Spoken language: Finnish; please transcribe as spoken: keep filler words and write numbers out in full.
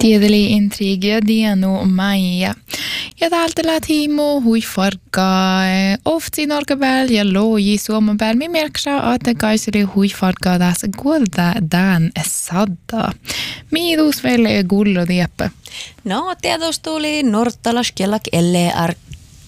Tiedeli intrigia dienu maija. Ja täältä lähtimo hui farkaa. Ofti norka pääl ja loji suomen pääl. Mi merksaa, että kaiseri hui farkaa tässä kuolta dan sadda. Miidus velle gullo dieppe. No, tietysti tuli norttalas kellak elle ark